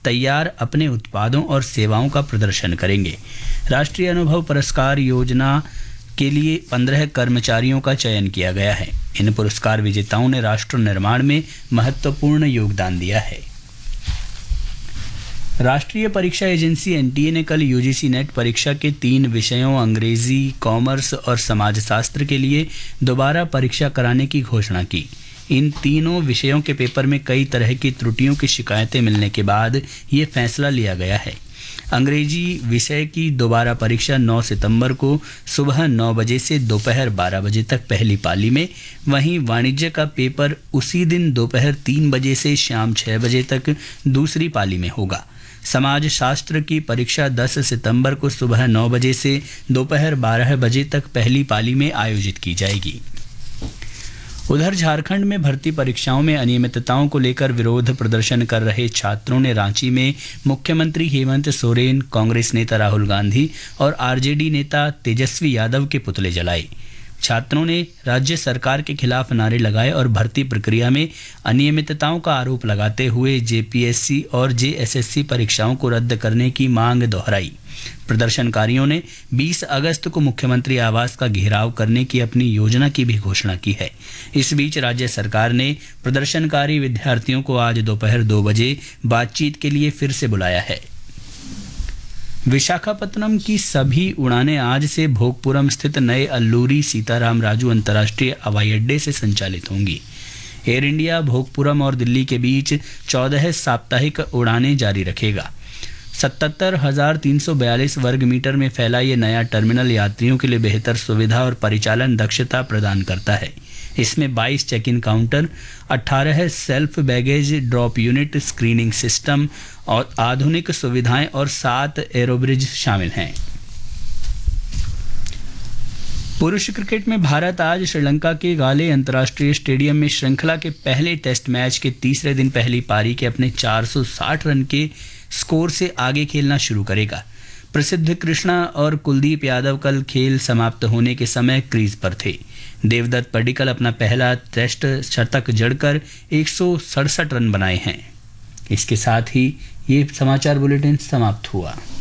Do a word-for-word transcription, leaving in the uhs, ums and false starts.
तैयार अपने उत्पादों और सेवाओं का प्रदर्शन करेंगे। राष्ट्रीय अनुभव पुरस्कार योजना के लिए पंद्रह कर्मचारियों का चयन किया गया है। इन पुरस्कार विजेताओं ने राष्ट्र निर्माण में महत्वपूर्ण योगदान दिया है। राष्ट्रीय परीक्षा एजेंसी एनटीए ने कल यूजीसी नेट परीक्षा के तीन विषयों अंग्रेजी, कॉमर्स और समाजशास्त्र के लिए दोबारा परीक्षा कराने की घोषणा की। इन तीनों विषयों के पेपर में कई तरह की त्रुटियों की शिकायतें मिलने के बाद ये फैसला लिया गया है। अंग्रेजी विषय की दोबारा परीक्षा नौ सितंबर को सुबह नौ बजे से दोपहर बारह बजे तक पहली पाली में, वहीं वाणिज्य का पेपर उसी दिन दोपहर तीन बजे से शाम छः बजे तक दूसरी पाली में होगा। समाजशास्त्र की परीक्षा दस सितंबर को सुबह नौ बजे से दोपहर बारह बजे तक पहली पाली में आयोजित की जाएगी। उधर झारखंड में भर्ती परीक्षाओं में अनियमितताओं को लेकर विरोध प्रदर्शन कर रहे छात्रों ने रांची में मुख्यमंत्री हेमंत सोरेन, कांग्रेस नेता राहुल गांधी और आरजेडी नेता तेजस्वी यादव के पुतले जलाए। छात्रों ने राज्य सरकार के खिलाफ नारे लगाए और भर्ती प्रक्रिया में अनियमितताओं का आरोप लगाते हुए जेपीएससी और जेएसएससी परीक्षाओं को रद्द करने की मांग दोहराई। प्रदर्शनकारियों ने बीस अगस्त को मुख्यमंत्री आवास का घेराव करने की अपनी योजना की भी घोषणा की है। इस बीच राज्य सरकार ने प्रदर्शनकारी विद्यार्थियों को आज दोपहर दो बजे बातचीत के लिए फिर से बुलाया है। विशाखापत्तनम की सभी उड़ानें आज से भोगपुरम स्थित नए अल्लूरी सीताराम राजू अंतर्राष्ट्रीय हवाई अड्डे से संचालित होंगी। एयर इंडिया भोगपुरम और दिल्ली के बीच चौदह साप्ताहिक उड़ानें जारी रखेगा। सतहत्तर हजार तीन सौ बयालीस वर्ग मीटर में फैला ये नया टर्मिनल यात्रियों के लिए बेहतर सुविधा और परिचालन दक्षता प्रदान करता है। इसमें बाईस चेक इन काउंटर, अठारह self baggage drop unit, screening system और आधुनिक सुविधाएं और सात एरोब्रिज शामिल हैं। पुरुष क्रिकेट में भारत आज श्रीलंका के गाले अंतर्राष्ट्रीय स्टेडियम में श्रृंखला के पहले टेस्ट मैच के तीसरे दिन पहली पारी के अपने चार सौ साठ रन के स्कोर से आगे खेलना शुरू करेगा। प्रसिद्ध कृष्णा और कुलदीप यादव कल खेल समाप्त होने के समय क्रीज पर थे। देवदत्त पडिक्कल अपना पहला टेस्ट शतक जड़कर एक सौ सड़सठ रन बनाए हैं। इसके साथ ही ये समाचार बुलेटिन समाप्त हुआ।